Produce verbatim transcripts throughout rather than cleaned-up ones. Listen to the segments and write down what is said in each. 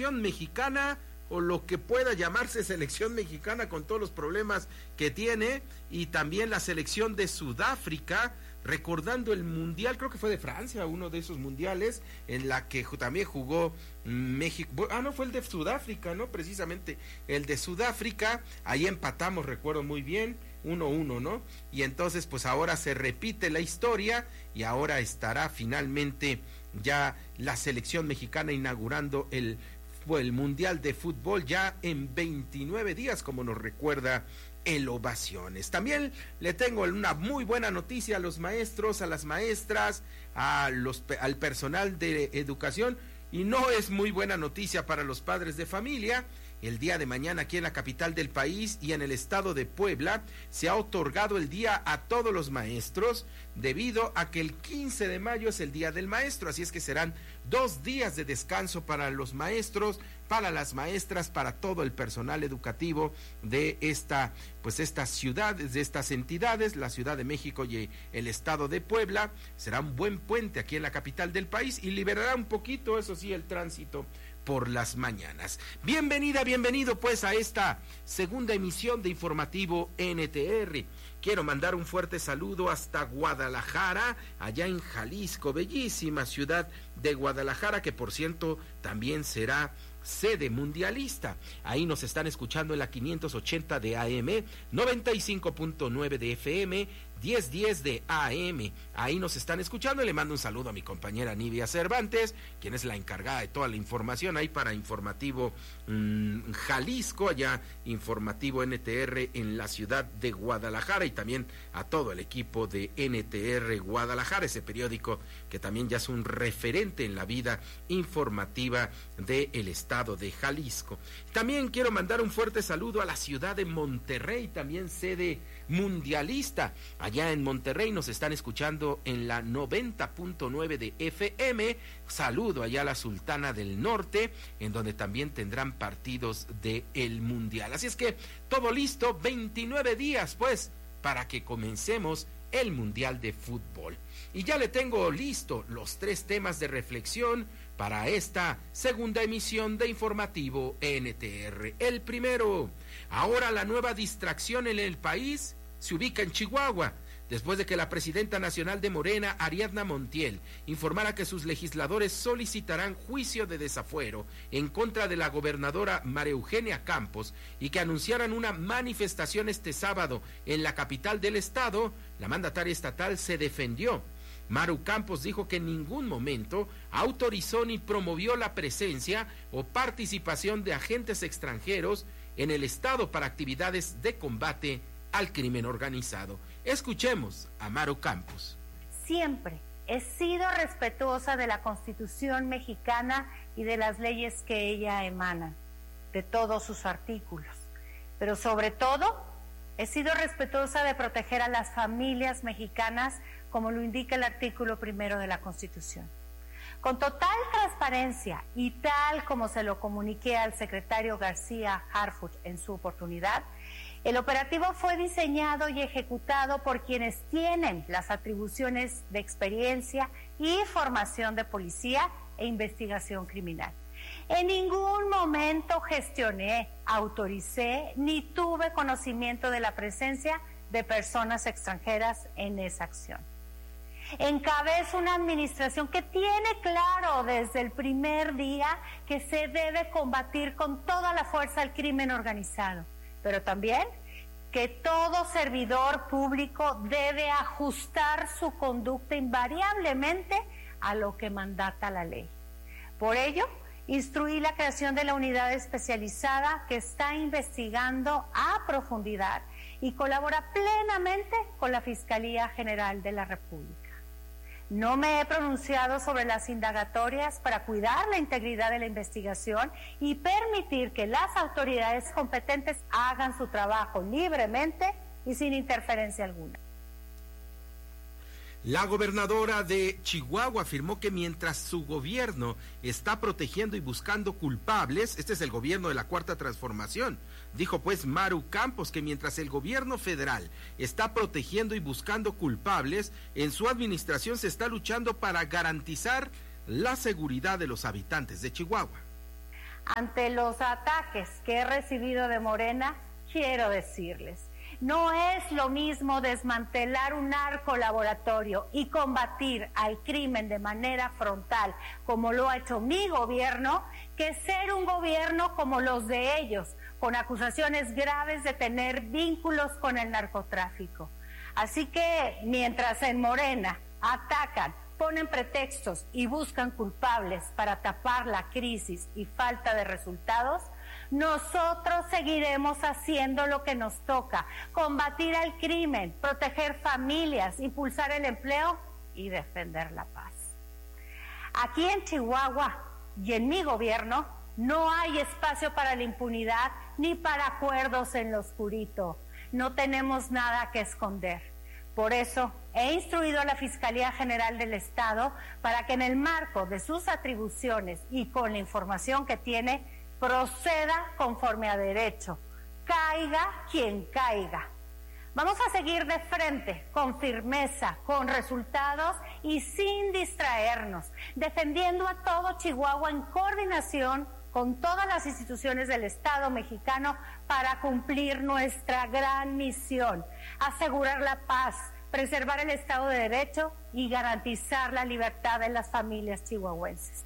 selección mexicana, o lo que pueda llamarse selección mexicana con todos los problemas que tiene, y también la selección de Sudáfrica, recordando el mundial, creo que fue de Francia, uno de esos mundiales, en la que también jugó México, ah no, fue el de Sudáfrica, ¿no? Precisamente, el de Sudáfrica, ahí empatamos, recuerdo muy bien, uno uno, ¿no? Y entonces, pues ahora se repite la historia, y ahora estará finalmente ya la selección mexicana inaugurando el el Mundial de Fútbol ya en veintinueve días, como nos recuerda el Ovaciones. También le tengo una muy buena noticia a los maestros, a las maestras, a los, al personal de educación, y no es muy buena noticia para los padres de familia. El día de mañana aquí en la capital del país y en el estado de Puebla se ha otorgado el día a todos los maestros, debido a que el quince de mayo es el día del maestro, así es que serán dos días de descanso para los maestros, para las maestras, para todo el personal educativo de esta, pues estas ciudades, de estas entidades, la Ciudad de México y el estado de Puebla. Será un buen puente aquí en la capital del país y liberará un poquito, eso sí, el tránsito por las mañanas. Bienvenida, bienvenido pues a esta segunda emisión de Informativo N T R. Quiero mandar un fuerte saludo hasta Guadalajara, allá en Jalisco, bellísima ciudad de Guadalajara, que por cierto también será sede mundialista. Ahí nos están escuchando en la quinientos ochenta de A M, noventa y cinco punto nueve de F M, diez diez de A M. Ahí nos están escuchando, y le mando un saludo a mi compañera Nidia Cervantes, quien es la encargada de toda la información ahí para Informativo mmm, Jalisco, allá Informativo N T R en la ciudad de Guadalajara, y también a todo el equipo de N T R Guadalajara, ese periódico que también ya es un referente en la vida informativa del estado de Jalisco. También quiero mandar un fuerte saludo a la ciudad de Monterrey, también sede mundialista. Allá en Monterrey nos están escuchando en la noventa punto nueve de F M. Saludo allá a la Sultana del Norte, en donde también tendrán partidos de el Mundial. Así es que todo listo, veintinueve días pues, para que comencemos el Mundial de Fútbol. Y ya le tengo listo los tres temas de reflexión para esta segunda emisión de Informativo N T R. El primero: ahora la nueva distracción en el país se ubica en Chihuahua, después de que la presidenta nacional de Morena, Ariadna Montiel, informara que sus legisladores solicitarán juicio de desafuero en contra de la gobernadora María Eugenia Campos, y que anunciaran una manifestación este sábado en la capital del estado. La mandataria estatal se defendió. Maru Campos dijo que en ningún momento autorizó ni promovió la presencia o participación de agentes extranjeros en el estado para actividades de combate al crimen organizado. Escuchemos a Maru Campos. Siempre he sido respetuosa de la Constitución mexicana y de las leyes que ella emana, de todos sus artículos, pero sobre todo he sido respetuosa de proteger a las familias mexicanas, como lo indica el artículo primero de la Constitución. Con total transparencia y tal como se lo comuniqué al secretario García Harfuch en su oportunidad, el operativo fue diseñado y ejecutado por quienes tienen las atribuciones de experiencia y formación de policía e investigación criminal. En ningún momento gestioné, autoricé, ni tuve conocimiento de la presencia de personas extranjeras en esa acción. Encabezo una administración que tiene claro desde el primer día que se debe combatir con toda la fuerza el crimen organizado, pero también que todo servidor público debe ajustar su conducta invariablemente a lo que mandata la ley. Por ello, instruí la creación de la unidad especializada que está investigando a profundidad y colabora plenamente con la Fiscalía General de la República. No me he pronunciado sobre las indagatorias para cuidar la integridad de la investigación y permitir que las autoridades competentes hagan su trabajo libremente y sin interferencia alguna. La gobernadora de Chihuahua afirmó que mientras su gobierno está protegiendo y buscando culpables, este es el gobierno de la Cuarta Transformación, dijo pues Maru Campos que mientras el gobierno federal está protegiendo y buscando culpables, en su administración se está luchando para garantizar la seguridad de los habitantes de Chihuahua. ante los ataques que he recibido de Morena, quiero decirles, no es lo mismo desmantelar un narcolaboratorio y combatir al crimen de manera frontal, como lo ha hecho mi gobierno, que ser un gobierno como los de ellos, con acusaciones graves de tener vínculos con el narcotráfico. Así que mientras en Morena atacan, ponen pretextos y buscan culpables para tapar la crisis y falta de resultados, nosotros seguiremos haciendo lo que nos toca: combatir al crimen, proteger familias, impulsar el empleo y defender la paz. Aquí en Chihuahua y en mi gobierno no hay espacio para la impunidad ni para acuerdos en lo oscurito. No tenemos nada que esconder. Por eso he instruido a la Fiscalía General del Estado para que en el marco de sus atribuciones y con la información que tiene, proceda conforme a derecho, caiga quien caiga. Vamos a seguir de frente, con firmeza, con resultados y sin distraernos, defendiendo a todo Chihuahua en coordinación con todas las instituciones del Estado mexicano para cumplir nuestra gran misión: asegurar la paz, preservar el Estado de Derecho y garantizar la libertad de las familias chihuahuenses.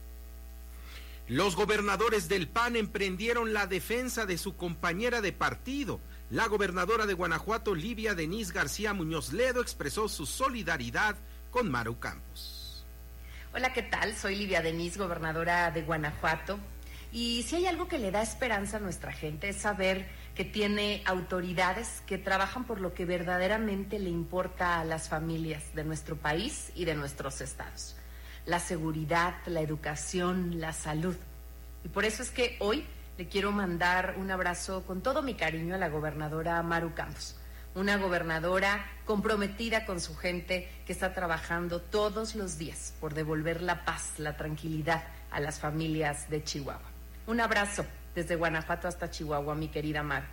Los gobernadores del P A N emprendieron la defensa de su compañera de partido. La gobernadora de Guanajuato, Livia Denise García Muñoz Ledo, expresó su solidaridad con Maru Campos. Hola, ¿qué tal? Soy Livia Denise, gobernadora de Guanajuato. Y si hay algo que le da esperanza a nuestra gente es saber que tiene autoridades que trabajan por lo que verdaderamente le importa a las familias de nuestro país y de nuestros estados: la seguridad, la educación, la salud. Y por eso es que hoy le quiero mandar un abrazo con todo mi cariño a la gobernadora Maru Campos, una gobernadora comprometida con su gente, que está trabajando todos los días por devolver la paz, la tranquilidad a las familias de Chihuahua. Un abrazo desde Guanajuato hasta Chihuahua, mi querida Mar.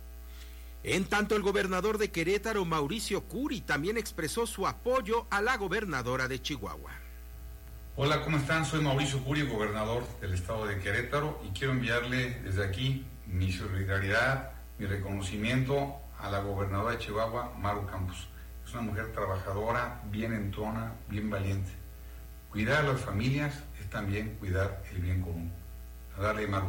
En tanto, el gobernador de Querétaro, Mauricio Curi, también expresó su apoyo a la gobernadora de Chihuahua. Hola, ¿cómo están? Soy Mauricio Curi, gobernador del estado de Querétaro, y quiero enviarle desde aquí mi solidaridad, mi reconocimiento a la gobernadora de Chihuahua, Maru Campos. Es una mujer trabajadora, bien entrona, bien valiente. Cuidar a las familias es también cuidar el bien común. A darle, Maru.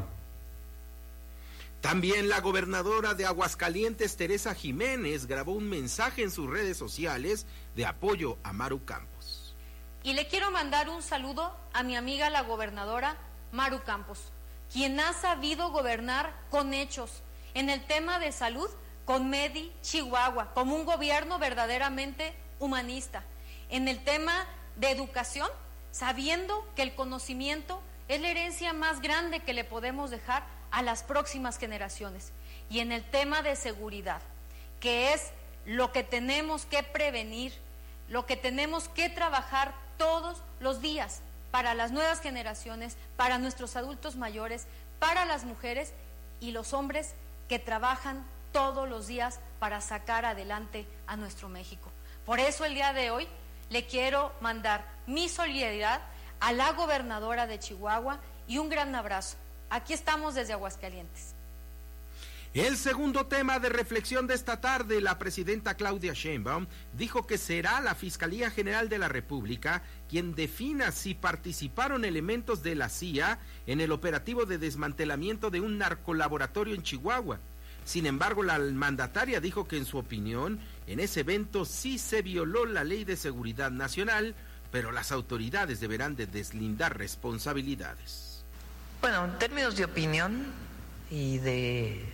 También la gobernadora de Aguascalientes, Teresa Jiménez, grabó un mensaje en sus redes sociales de apoyo a Maru Campos. Y le quiero mandar un saludo a mi amiga la gobernadora Maru Campos, quien ha sabido gobernar con hechos en el tema de salud con Medi Chihuahua, como un gobierno verdaderamente humanista. En el tema de educación, sabiendo que el conocimiento es la herencia más grande que le podemos dejar a las próximas generaciones. Y en el tema de seguridad, que es lo que tenemos que prevenir, lo que tenemos que trabajar todos los días para las nuevas generaciones, para nuestros adultos mayores, para las mujeres y los hombres que trabajan todos los días para sacar adelante a nuestro México. Por eso el día de hoy le quiero mandar mi solidaridad a la gobernadora de Chihuahua y un gran abrazo. Aquí estamos desde Aguascalientes. El segundo tema de reflexión de esta tarde, la presidenta Claudia Sheinbaum dijo que será la Fiscalía General de la República quien defina si participaron elementos de la C I A en el operativo de desmantelamiento de un narcolaboratorio en Chihuahua. Sin embargo, la mandataria dijo que en su opinión, en ese evento sí se violó la Ley de Seguridad Nacional, pero las autoridades deberán de deslindar responsabilidades. Bueno, en términos de opinión y de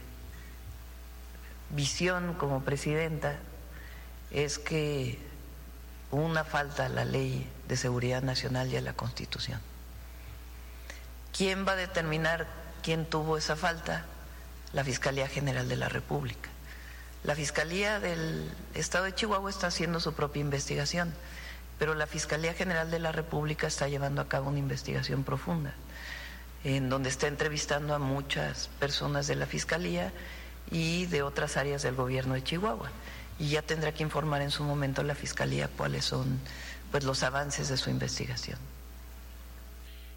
visión como presidenta, es que hubo una falta a la Ley de Seguridad Nacional y a la Constitución. ¿Quién va a determinar quién tuvo esa falta? La Fiscalía General de la República. La Fiscalía del Estado de Chihuahua está haciendo su propia investigación, pero la Fiscalía General de la República está llevando a cabo una investigación profunda, en donde está entrevistando a muchas personas de la Fiscalía y de otras áreas del gobierno de Chihuahua. Y ya tendrá que informar en su momento la Fiscalía cuáles son pues, los avances de su investigación.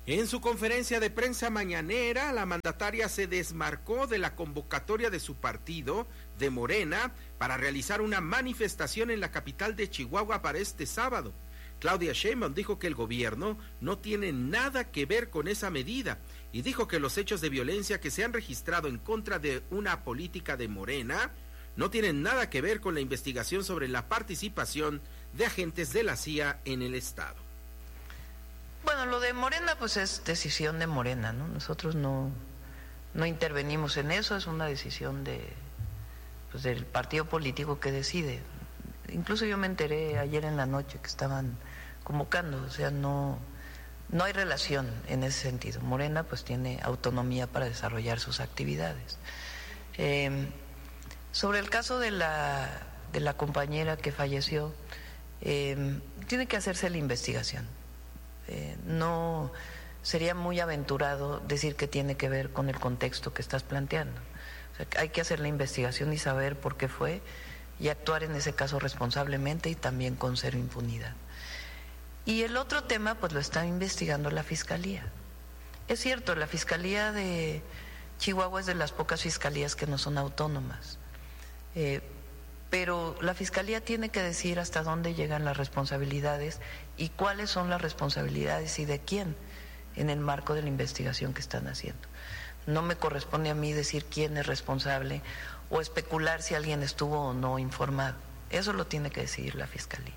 En su conferencia de prensa mañanera, la mandataria se desmarcó de la convocatoria de su partido, de Morena, para realizar una manifestación en la capital de Chihuahua para este sábado. Claudia Sheinbaum dijo que el gobierno no tiene nada que ver con esa medida y dijo que los hechos de violencia que se han registrado en contra de una política de Morena no tienen nada que ver con la investigación sobre la participación de agentes de la C I A en el estado. Bueno, lo de Morena pues es decisión de Morena, ¿no? Nosotros no, no intervenimos en eso, es una decisión de, pues, del partido político que decide. Incluso yo me enteré ayer en la noche que estaban convocando, o sea, no, no hay relación en ese sentido. Morena pues tiene autonomía para desarrollar sus actividades. Eh, sobre el caso de la, de la compañera que falleció, eh, tiene que hacerse la investigación. Eh, no sería muy aventurado decir que tiene que ver con el contexto que estás planteando. O sea, hay que hacer la investigación y saber por qué fue y actuar en ese caso responsablemente y también con cero impunidad. Y el otro tema pues lo está investigando la Fiscalía. Es cierto, la Fiscalía de Chihuahua es de las pocas fiscalías que no son autónomas, eh, pero la Fiscalía tiene que decir hasta dónde llegan las responsabilidades y cuáles son las responsabilidades y de quién en el marco de la investigación que están haciendo. No me corresponde a mí decir quién es responsable o especular si alguien estuvo o no informado. Eso lo tiene que decidir la Fiscalía.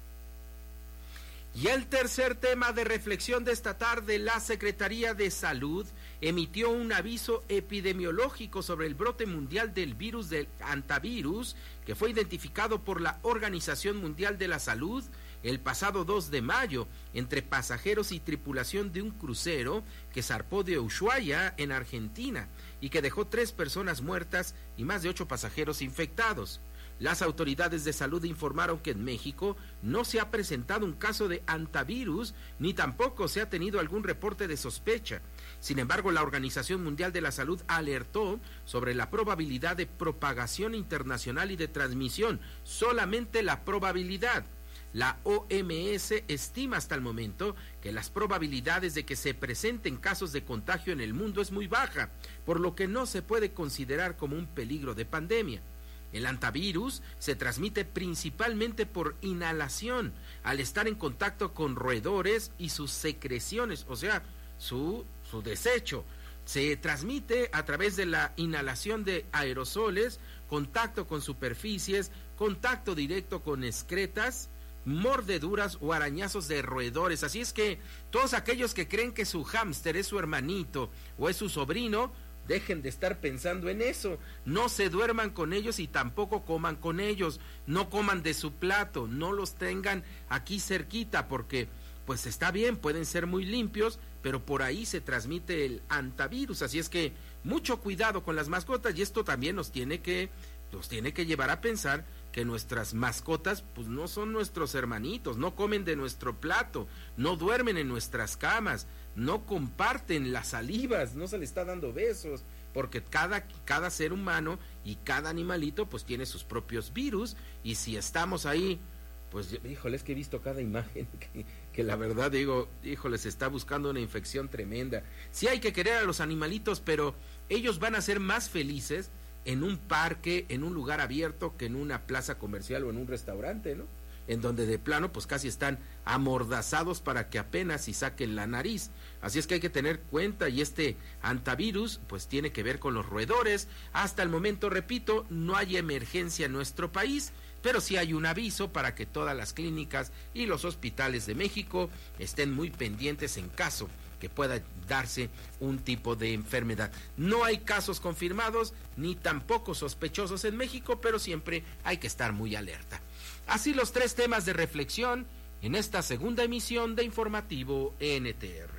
Y el tercer tema de reflexión de esta tarde, la Secretaría de Salud emitió un aviso epidemiológico sobre el brote mundial del virus del hantavirus que fue identificado por la Organización Mundial de la Salud el pasado dos de mayo entre pasajeros y tripulación de un crucero que zarpó de Ushuaia en Argentina y que dejó tres personas muertas y más de ocho pasajeros infectados. Las autoridades de salud informaron que en México no se ha presentado un caso de hantavirus ni tampoco se ha tenido algún reporte de sospecha. Sin embargo, la Organización Mundial de la Salud alertó sobre la probabilidad de propagación internacional y de transmisión, solamente la probabilidad. La O M S estima hasta el momento que las probabilidades de que se presenten casos de contagio en el mundo es muy baja, por lo que no se puede considerar como un peligro de pandemia. El hantavirus se transmite principalmente por inhalación, al estar en contacto con roedores y sus secreciones, o sea, su, su desecho. Se transmite a través de la inhalación de aerosoles, contacto con superficies, contacto directo con excretas, mordeduras o arañazos de roedores. Así es que todos aquellos que creen que su hámster es su hermanito o es su sobrino, dejen de estar pensando en eso. No se duerman con ellos y tampoco coman con ellos. No coman de su plato, no los tengan aquí cerquita porque pues está bien, pueden ser muy limpios, pero por ahí se transmite el hantavirus. Así es que mucho cuidado con las mascotas y esto también nos tiene que nos tiene que llevar a pensar que nuestras mascotas pues no son nuestros hermanitos, no comen de nuestro plato, no duermen en nuestras camas, no comparten las salivas, no se le está dando besos, porque cada, cada ser humano y cada animalito pues tiene sus propios virus y si estamos ahí, pues híjole, es que he visto cada imagen que, que la verdad digo, híjole, se está buscando una infección tremenda. Sí hay que querer a los animalitos, pero ellos van a ser más felices en un parque, en un lugar abierto, que en una plaza comercial o en un restaurante, ¿no? En donde de plano pues casi están amordazados para que apenas si saquen la nariz. Así es que hay que tener cuenta y este hantavirus pues tiene que ver con los roedores. Hasta el momento, repito, no hay emergencia en nuestro país, pero sí hay un aviso para que todas las clínicas y los hospitales de México estén muy pendientes en caso que pueda darse un tipo de enfermedad. No hay casos confirmados ni tampoco sospechosos en México, pero siempre hay que estar muy alerta. Así los tres temas de reflexión en esta segunda emisión de Informativo N T R.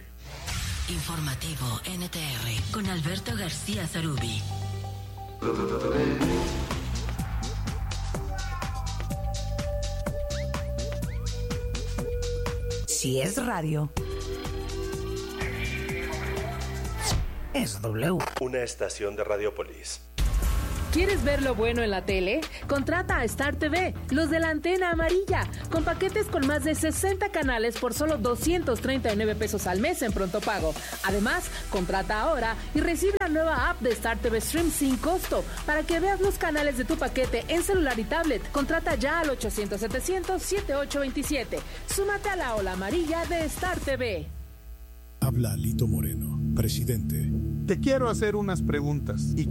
Informativo N T R con Alberto García Zarubi. Si es radio, es W. Una estación de Radiopolis. ¿Quieres ver lo bueno en la tele? Contrata a Star T V, los de la antena amarilla, con paquetes con más de sesenta canales por solo doscientos treinta y nueve pesos al mes en pronto pago. Además, contrata ahora y recibe la nueva app de Star T V Stream sin costo para que veas los canales de tu paquete en celular y tablet. Contrata ya al ochocientos setecientos setenta y ocho veintisiete. Súmate a la ola amarilla de Star T V. Habla Lito Moreno, presidente. Te quiero hacer unas preguntas y